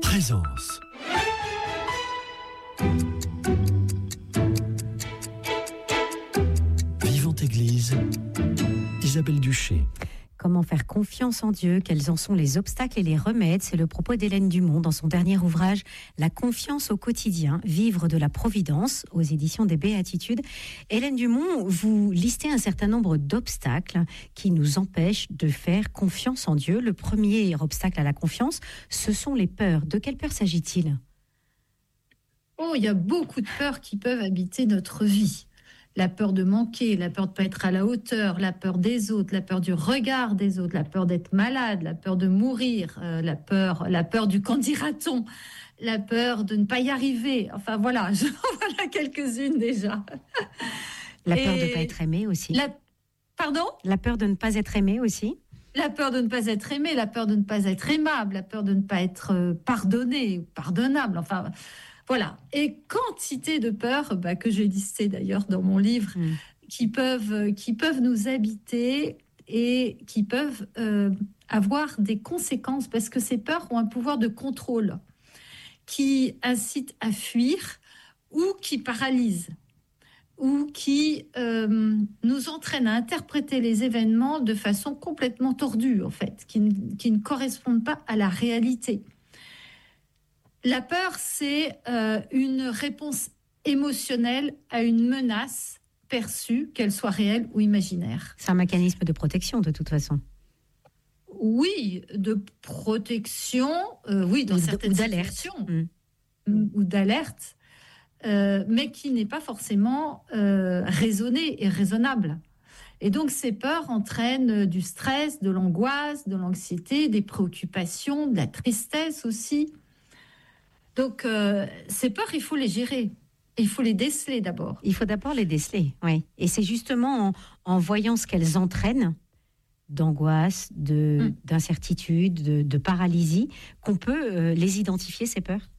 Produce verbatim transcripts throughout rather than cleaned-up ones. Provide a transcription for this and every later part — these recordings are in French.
Présence. Vivante Église, Isabelle Duché. Comment faire confiance en Dieu? Quels en sont les obstacles et les remèdes? C'est le propos d'Hélène Dumont dans son dernier ouvrage « La confiance au quotidien, vivre de la providence » aux éditions des Béatitudes. Hélène Dumont, vous listez un certain nombre d'obstacles qui nous empêchent de faire confiance en Dieu. Le premier obstacle à la confiance, ce sont les peurs. De quelle peur s'agit-il? Oh, il y a beaucoup de peurs qui peuvent habiter notre vie. La peur de manquer, la peur de ne pas être à la hauteur, la peur des autres, la peur du regard des autres, la peur d'être malade, la peur de mourir, euh, la peur, la peur du qu'en dira-t-on, la peur de ne pas y arriver. Enfin voilà, je, voilà quelques-unes déjà. La peur Et de ne pas être aimé aussi. La, pardon ? La peur de ne pas être aimé aussi. La peur de ne pas être aimé, la peur de ne pas être aimable, la peur de ne pas être euh, pardonné, pardonnable, enfin... Voilà, et quantité de peurs, bah, que j'ai listées d'ailleurs dans mon livre, mmh. qui, peuvent, qui peuvent nous habiter et qui peuvent euh, avoir des conséquences, parce que ces peurs ont un pouvoir de contrôle qui incite à fuir ou qui paralyse, ou qui euh, nous entraîne à interpréter les événements de façon complètement tordue, en fait, qui, qui ne correspondent pas à la réalité. La peur, c'est euh, une réponse émotionnelle à une menace perçue, qu'elle soit réelle ou imaginaire. C'est un mécanisme de protection, de toute façon. Oui, de protection, euh, oui, dans ou certaines ou d'alerte. situations, mmh. ou d'alerte, euh, mais qui n'est pas forcément euh, raisonnée et raisonnable. Et donc, ces peurs entraînent du stress, de l'angoisse, de l'anxiété, des préoccupations, de la tristesse aussi. Donc, euh, ces peurs, il faut les gérer. Il faut les déceler d'abord. Il faut d'abord les déceler, oui. Et c'est justement en, en voyant ce qu'elles entraînent, d'angoisse, de, mmh. d'incertitude, de, de paralysie, qu'on peut euh, les identifier, ces peurs.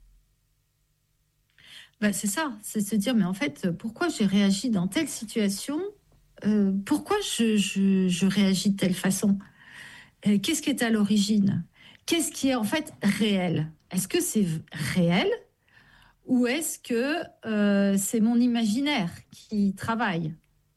Ben, c'est ça, c'est se dire, mais en fait, pourquoi j'ai réagi dans telle situation ? euh, Pourquoi je, je, je réagis de telle façon ? euh, Qu'est-ce qui est à l'origine ? Qu'est-ce qui est en fait réel ? Est-ce que c'est réel ou est-ce que euh, c'est mon imaginaire qui travaille ?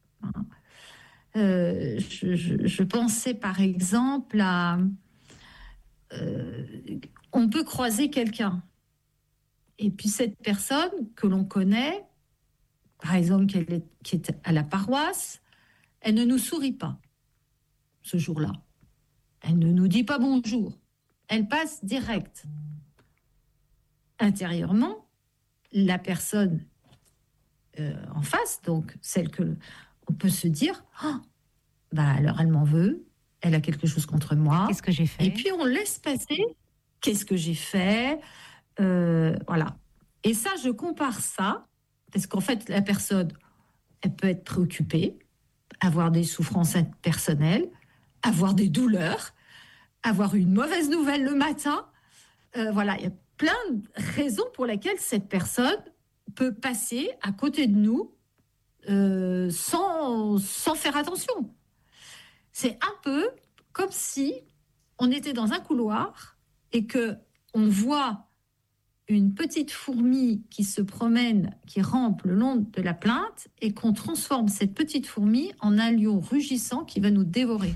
euh, je, je, je pensais par exemple à... Euh, on peut croiser quelqu'un et puis cette personne que l'on connaît, par exemple qui est, qui est à la paroisse, elle ne nous sourit pas ce jour-là. Elle ne nous dit pas bonjour. Elle passe direct. Intérieurement, la personne euh, en face, donc celle que on peut se dire, oh, bah alors elle m'en veut, elle a quelque chose contre moi. Qu'est-ce que j'ai fait ? Et puis on laisse passer. Qu'est-ce que j'ai fait ? euh, Voilà. Et ça, je compare ça parce qu'en fait, la personne, elle peut être préoccupée, avoir des souffrances personnelles, avoir des douleurs, avoir une mauvaise nouvelle le matin. Euh, voilà, il y a plein de raisons pour lesquelles cette personne peut passer à côté de nous euh, sans, sans faire attention. C'est un peu comme si on était dans un couloir et qu'on voit une petite fourmi qui se promène, qui rampe le long de la plainte et qu'on transforme cette petite fourmi en un lion rugissant qui va nous dévorer.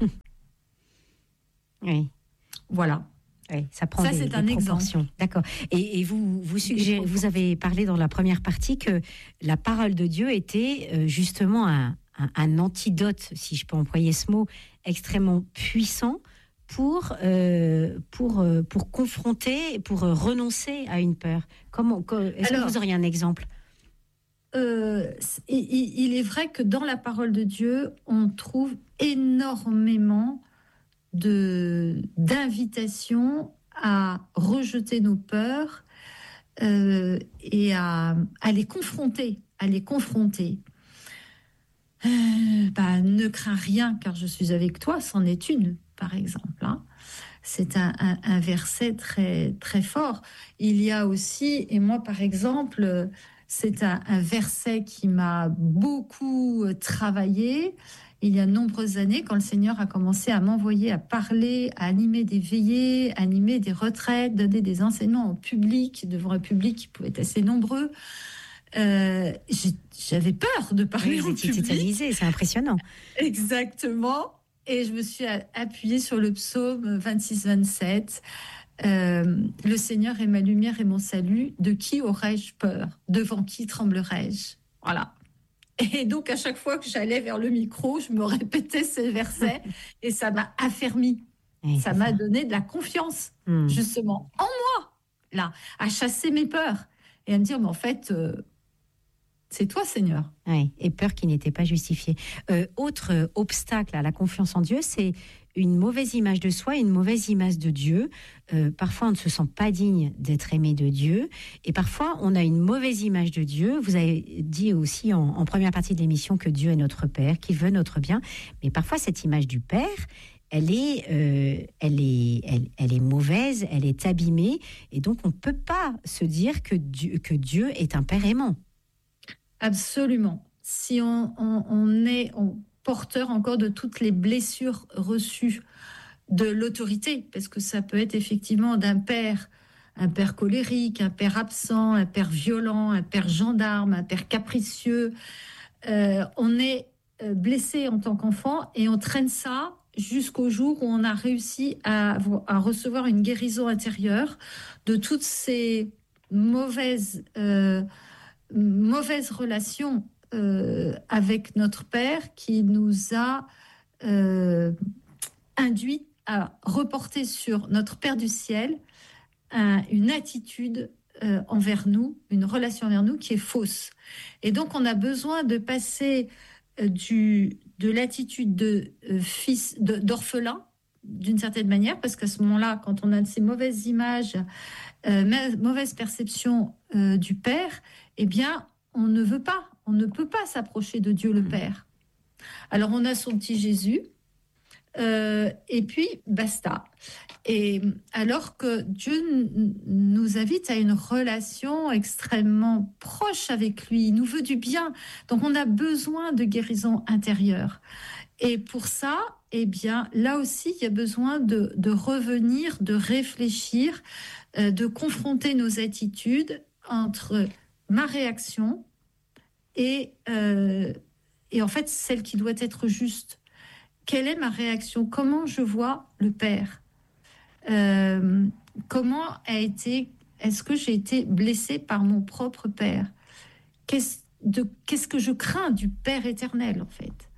Oui. Voilà. Oui, ça prend ça, des, c'est des un proportions. Exemple. D'accord. Et, et vous, vous, suggérez, vous avez parlé dans la première partie que la parole de Dieu était euh, justement un, un, un antidote, si je peux employer ce mot, extrêmement puissant pour, euh, pour, euh, pour confronter, pour euh, renoncer à une peur. Comment, est-ce Alors, que vous auriez un exemple ? euh, il, il est vrai que dans la parole de Dieu, on trouve énormément de, d'invitation à rejeter nos peurs euh, et à, à les confronter, à les confronter. Euh, bah, ne crains rien car je suis avec toi, c'en est une, par exemple. Hein. C'est un, un, un verset très, très fort. Il y a aussi, et moi par exemple, c'est un, un verset qui m'a beaucoup travaillé il y a de nombreuses années, quand le Seigneur a commencé à m'envoyer à parler, à animer des veillées, animer des retraites, donner des enseignements en public, devant un public qui pouvait être assez nombreux. Euh, j'avais peur de parler oui, en public. Tétanisé, c'est impressionnant. Exactement. Et je me suis appuyée sur le psaume vingt-six vingt-sept. Euh, le Seigneur est ma lumière et mon salut. De qui aurais-je peur? Devant qui tremblerais-je? Voilà. Et donc, à chaque fois que j'allais vers le micro, je me répétais ces versets et ça m'a affermi. Oui, ça m'a ça. donné de la confiance, mmh. justement, en moi, là, à chasser mes peurs et à me dire, mais en fait, euh, c'est toi, Seigneur. Oui, et peur qui n'était pas justifiée. Euh, autre euh, obstacle à la confiance en Dieu, c'est une mauvaise image de soi, une mauvaise image de Dieu. Euh, parfois, on ne se sent pas digne d'être aimé de Dieu. Et parfois, on a une mauvaise image de Dieu. Vous avez dit aussi en, en première partie de l'émission que Dieu est notre Père, qu'il veut notre bien. Mais parfois, cette image du Père, elle est, euh, elle est, elle, elle est mauvaise, elle est abîmée. Et donc, on ne peut pas se dire que Dieu, que Dieu est un Père aimant. Absolument. Si on, on, on est on, porteur encore de toutes les blessures reçues de l'autorité, parce que ça peut être effectivement d'un père, un père colérique, un père absent, un père violent, un père gendarme, un père capricieux. Euh, on est blessé en tant qu'enfant et on traîne ça jusqu'au jour où on a réussi à, à recevoir une guérison intérieure de toutes ces mauvaises euh, mauvaise relation euh, avec notre Père qui nous a euh, induit à reporter sur notre Père du ciel un, une attitude euh, envers nous, une relation envers nous qui est fausse. Et donc, on a besoin de passer euh, du, de l'attitude de euh, fils, de, d'orphelin, d'une certaine manière, parce qu'à ce moment-là, quand on a de ces mauvaises images, euh, mauvaise perception euh, du Père, eh bien, on ne veut pas, on ne peut pas s'approcher de Dieu le Père. Alors, on a son petit Jésus, euh, et puis, basta. Et alors que Dieu n- nous invite à une relation extrêmement proche avec lui, il nous veut du bien. Donc, on a besoin de guérison intérieure. Et pour ça, eh bien, là aussi, il y a besoin de, de revenir, de réfléchir, euh, de confronter nos attitudes entre ma réaction et, euh, et en fait celle qui doit être juste. Quelle est ma réaction? Comment je vois le Père? euh, Comment a été, est-ce que j'ai été blessée par mon propre Père? Qu'est-ce, de, qu'est-ce que je crains du Père éternel en fait?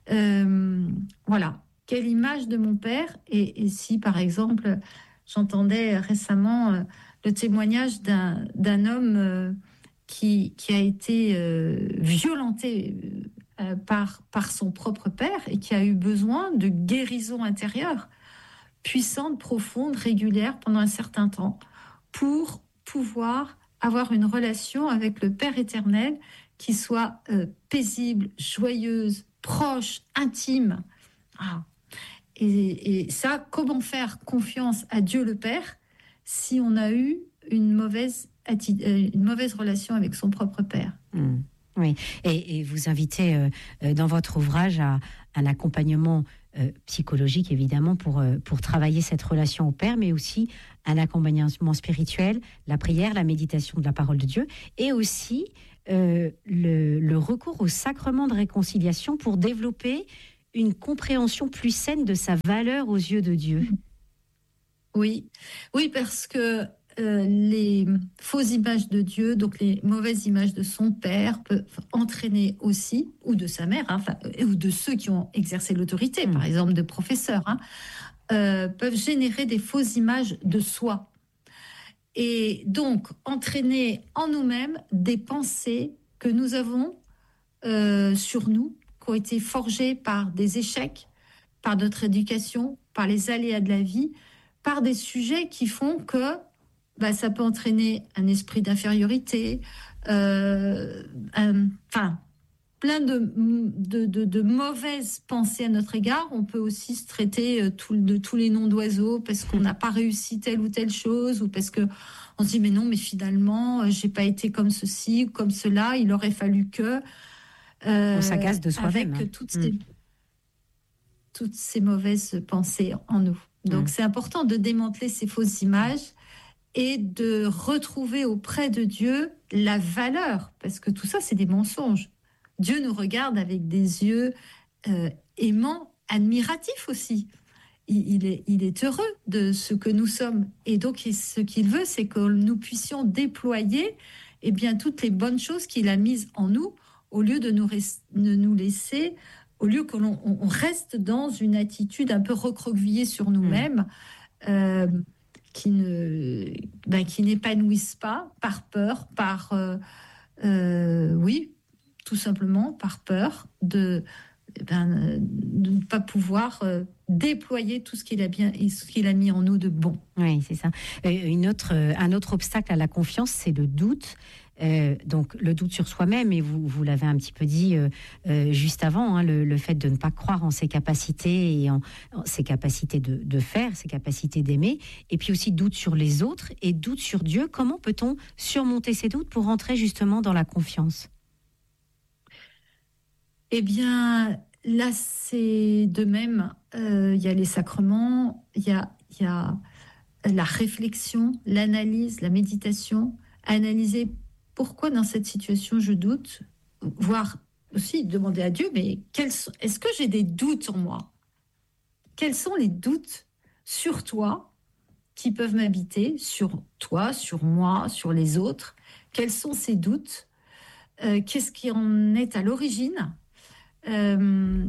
euh, Voilà, quelle image de mon Père? Et, et si par exemple, j'entendais récemment euh, le témoignage d'un, d'un homme euh, Qui, qui a été euh, violenté euh, par, par son propre père et qui a eu besoin de guérison intérieure, puissante, profonde, régulière, pendant un certain temps, pour pouvoir avoir une relation avec le Père éternel qui soit euh, paisible, joyeuse, proche, intime. Ah. Et, et ça, comment faire confiance à Dieu le Père si on a eu une mauvaise une mauvaise relation avec son propre père. Mmh. Oui, et, et vous invitez euh, dans votre ouvrage à un accompagnement euh, psychologique, évidemment, pour, euh, pour travailler cette relation au Père, mais aussi un accompagnement spirituel, la prière, la méditation de la parole de Dieu, et aussi euh, le, le recours au sacrement de réconciliation pour développer une compréhension plus saine de sa valeur aux yeux de Dieu. Oui, oui, parce que Euh, les fausses images de Dieu, donc les mauvaises images de son père, peuvent entraîner aussi, ou de sa mère, hein, ou de ceux qui ont exercé l'autorité, mmh. par exemple de professeurs, hein, euh, peuvent générer des fausses images de soi. Et donc entraîner en nous-mêmes des pensées que nous avons euh, sur nous, qui ont été forgées par des échecs, par notre éducation, par les aléas de la vie, par des sujets qui font que bah, ça peut entraîner un esprit d'infériorité, euh, un, enfin, plein de, de, de, de mauvaises pensées à notre égard. On peut aussi se traiter tout, de tous les noms d'oiseaux parce qu'on n'a pas réussi telle ou telle chose, ou parce qu'on se dit mais non, mais finalement, j'ai pas été comme ceci ou comme cela, il aurait fallu que... Euh, on s'agace de soi-même. Avec toutes ces... mmh. toutes ces mauvaises pensées en nous. Donc, mmh. c'est important de démanteler ces fausses images et de retrouver auprès de Dieu la valeur, parce que tout ça, c'est des mensonges. Dieu nous regarde avec des yeux euh, aimants, admiratifs aussi. Il, il, est, il est heureux de ce que nous sommes. Et donc, il, ce qu'il veut, c'est que nous puissions déployer eh bien, toutes les bonnes choses qu'il a mises en nous, au lieu de nous, res- de nous laisser, au lieu que l'on on reste dans une attitude un peu recroquevillée sur nous-mêmes, mmh. euh, qui, ne, ben, qui n'épanouissent pas par peur, par... Euh, euh, oui, tout simplement par peur de, ben, de ne pas pouvoir euh, déployer tout ce qu'il a bien et ce qu'il a mis en nous de bon. Oui, c'est ça. Euh, une autre, euh, un autre obstacle à la confiance, c'est le doute. Euh, donc le doute sur soi-même, et vous, vous l'avez un petit peu dit euh, euh, juste avant, hein, le, le fait de ne pas croire en ses capacités et en, en ses capacités de, de faire, ses capacités d'aimer, et puis aussi doute sur les autres et doute sur Dieu. Comment peut-on surmonter ces doutes pour entrer justement dans la confiance ? Eh bien, là, c'est de même. Euh, il y a les sacrements, il y a, il y a la réflexion, l'analyse, la méditation, analyser pourquoi dans cette situation je doute, voire aussi demander à Dieu, mais quels sont, est-ce que j'ai des doutes en moi ? Quels sont les doutes sur toi qui peuvent m'habiter, sur toi, sur moi, sur les autres ? Quels sont ces doutes ? euh, Qu'est-ce qui en est à l'origine ? euh,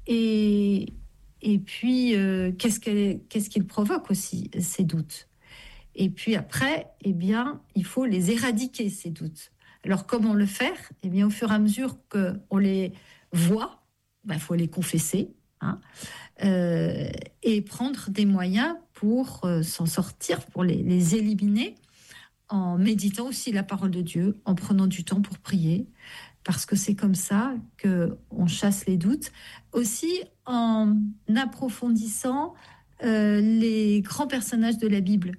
et, et puis, euh, qu'est-ce, qu'est-ce qu'il provoque aussi, ces doutes ? Et puis après, eh bien, il faut les éradiquer, ces doutes. Alors, comment le faire ? Eh bien, au fur et à mesure qu'on les voit, ben, faut les confesser, hein, euh, et prendre des moyens pour euh, s'en sortir, pour les, les éliminer, en méditant aussi la parole de Dieu, en prenant du temps pour prier, parce que c'est comme ça qu'on chasse les doutes. Aussi, en approfondissant euh, les grands personnages de la Bible.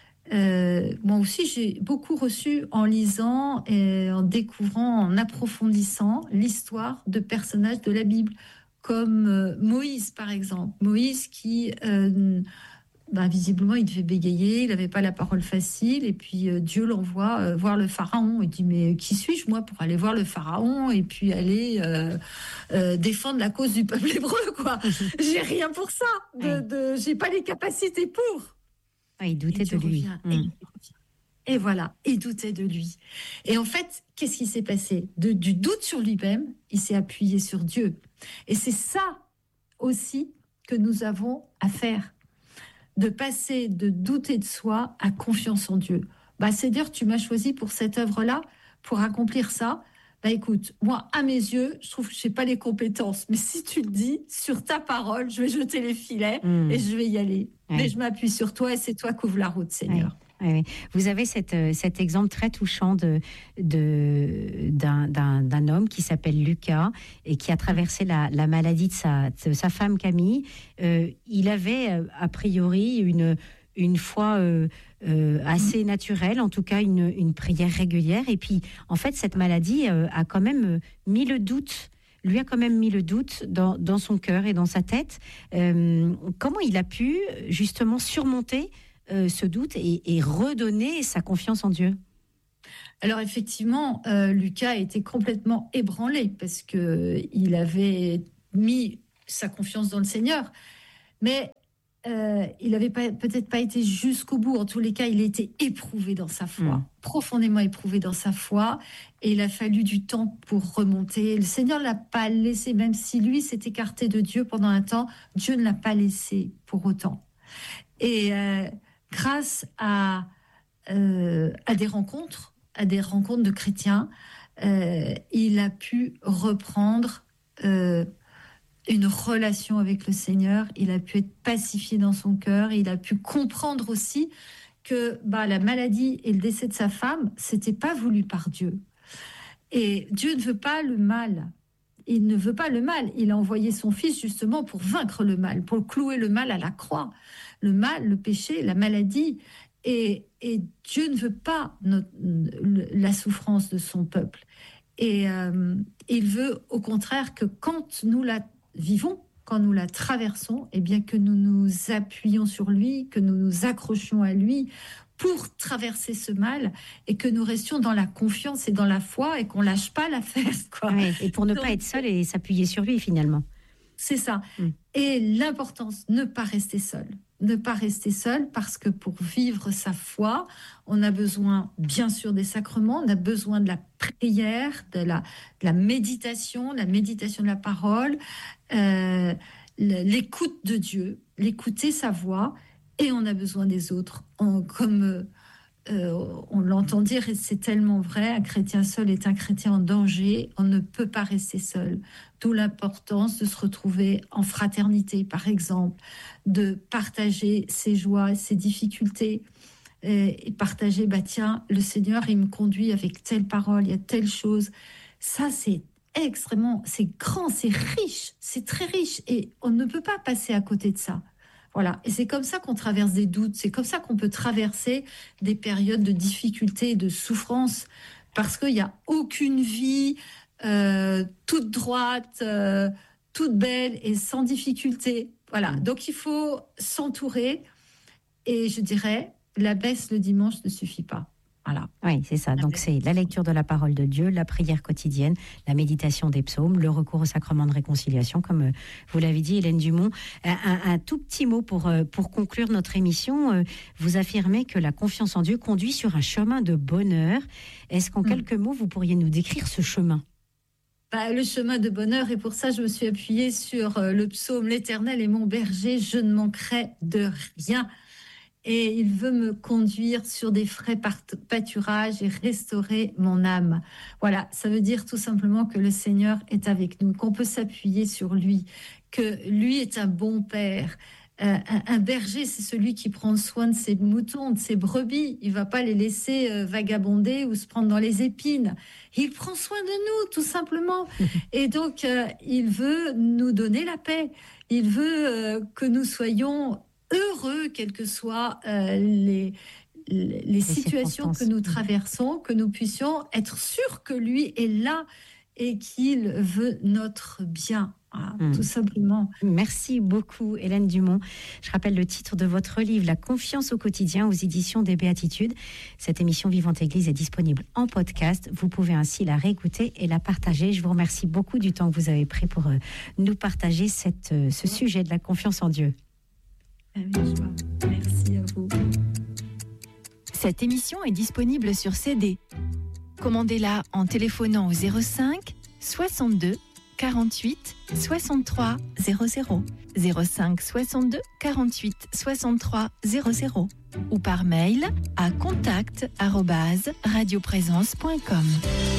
Euh, moi aussi, j'ai beaucoup reçu en lisant et en découvrant, en approfondissant l'histoire de personnages de la Bible, comme euh, Moïse, par exemple. Moïse qui, euh, ben, visiblement, il devait bégayer, il n'avait pas la parole facile, et puis euh, Dieu l'envoie euh, voir le pharaon. Il dit, mais qui suis-je, moi, pour aller voir le pharaon et puis aller euh, euh, défendre la cause du peuple hébreu, quoi. J'ai rien pour ça, de, de, j'ai pas les capacités pour. Ah, il doutait de lui. Mmh. Et, et voilà, il doutait de lui. Et en fait, qu'est-ce qui s'est passé ? de, Du doute sur lui-même, il s'est appuyé sur Dieu. Et c'est ça aussi que nous avons à faire. De passer de douter de soi à confiance en Dieu. Bah, Seigneur, tu m'as choisi pour cette œuvre-là, pour accomplir ça. Bah, écoute, moi, à mes yeux, je trouve que je n'ai pas les compétences. Mais si tu le dis, sur ta parole, je vais jeter les filets mmh. et je vais y aller. Ouais. Mais je m'appuie sur toi et c'est toi qui ouvre la route, Seigneur. Ouais. Oui. Vous avez cette, cet exemple très touchant de, de, d'un, d'un, d'un homme qui s'appelle Lucas et qui a traversé la, la maladie de sa, de sa femme Camille. Euh, il avait a priori une, une foi euh, euh, assez naturelle, en tout cas une, une prière régulière. Et puis, en fait, cette maladie euh, a quand même mis le doute. lui a quand même mis le doute dans, dans son cœur et dans sa tête. Euh, comment il a pu justement surmonter Euh, ce doute et, et redonner sa confiance en Dieu? Alors effectivement, euh, Lucas a été complètement ébranlé parce qu'il avait mis sa confiance dans le Seigneur, mais euh, il n'avait pas, peut-être pas été jusqu'au bout. En tous les cas, il a été éprouvé dans sa foi, mmh. profondément éprouvé dans sa foi, et il a fallu du temps pour remonter. Le Seigneur ne l'a pas laissé, même si lui s'est écarté de Dieu pendant un temps, Dieu ne l'a pas laissé pour autant. Et euh, grâce à, euh, à des rencontres, à des rencontres de chrétiens, euh, il a pu reprendre euh, une relation avec le Seigneur, il a pu être pacifié dans son cœur, il a pu comprendre aussi que bah, la maladie et le décès de sa femme, c'était pas voulu par Dieu. Et Dieu ne veut pas le mal. Il ne veut pas le mal. Il a envoyé son Fils justement pour vaincre le mal, pour clouer le mal à la croix. Le mal, le péché, la maladie. Et, et Dieu ne veut pas notre, la souffrance de son peuple. Et euh, il veut au contraire que quand nous la vivons, quand nous la traversons, eh bien que nous nous appuyons sur lui, que nous nous accrochions à lui pour traverser ce mal et que nous restions dans la confiance et dans la foi et qu'on lâche pas l'affaire, quoi. Oui, et pour ne Donc, pas être seul et s'appuyer sur lui finalement. C'est ça. Mm. Et l'importance, ne pas rester seul. Ne pas rester seul parce que pour vivre sa foi, on a besoin bien sûr des sacrements, on a besoin de la prière, de la, de la méditation, la méditation de la parole, euh, l'écoute de Dieu, l'écouter sa voix, et on a besoin des autres. On, comme euh, on l'entend dire, et c'est tellement vrai, un chrétien seul est un chrétien en danger, on ne peut pas rester seul. D'où l'importance de se retrouver en fraternité, par exemple, de partager ses joies, ses difficultés, et, et partager, bah tiens, le Seigneur, il me conduit avec telle parole, il y a telle chose. Ça, c'est extrêmement, c'est grand, c'est riche, c'est très riche, et on ne peut pas passer à côté de ça. Voilà, et c'est comme ça qu'on traverse des doutes, c'est comme ça qu'on peut traverser des périodes de difficulté et de souffrance, parce qu'il n'y a aucune vie euh, toute droite, euh, toute belle et sans difficulté. Voilà, donc il faut s'entourer, et je dirais, la messe le dimanche ne suffit pas. Voilà. Oui, c'est ça. Donc, c'est la lecture de la parole de Dieu, la prière quotidienne, la méditation des psaumes, le recours au sacrement de réconciliation, comme vous l'avez dit, Hélène Dumont. Un, un tout petit mot pour, pour conclure notre émission. Vous affirmez que la confiance en Dieu conduit sur un chemin de bonheur. Est-ce qu'en mmh. quelques mots, vous pourriez nous décrire ce chemin ? Bah, le chemin de bonheur, et pour ça, je me suis appuyée sur le psaume « L'Éternel est mon berger, je ne manquerai de rien ». Et il veut me conduire sur des frais pâturages et restaurer mon âme. Voilà, ça veut dire tout simplement que le Seigneur est avec nous, qu'on peut s'appuyer sur lui, que lui est un bon père. Euh, un, un berger, c'est celui qui prend soin de ses moutons, de ses brebis. Il ne va pas les laisser euh, vagabonder ou se prendre dans les épines. Il prend soin de nous, tout simplement. Et donc, euh, il veut nous donner la paix. Il veut euh, que nous soyons heureux, quelles que soient euh, les, les, les situations que nous traversons, que nous puissions être sûrs que lui est là et qu'il veut notre bien. Voilà, mmh. Tout simplement. Merci beaucoup, Hélène Dumont. Je rappelle le titre de votre livre, La confiance au quotidien, aux éditions des Béatitudes. Cette émission Vivante Église est disponible en podcast. Vous pouvez ainsi la réécouter et la partager. Je vous remercie beaucoup du temps que vous avez pris pour euh, nous partager cette, euh, ce sujet de la confiance en Dieu. Merci à vous. Cette émission est disponible sur C D. Commandez-la en téléphonant au zéro cinq soixante-deux quarante-huit soixante-trois zéro zéro, zéro cinq soixante-deux quarante-huit soixante-trois zéro zéro ou par mail à contact arobase radioprésence point com.